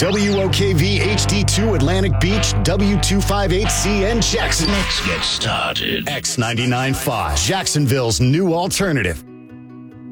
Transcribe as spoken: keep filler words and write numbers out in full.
W O K V H D two Atlantic Beach, W two fifty-eight C N Jackson. Let's get started. X ninety-nine point five, Jacksonville's new alternative.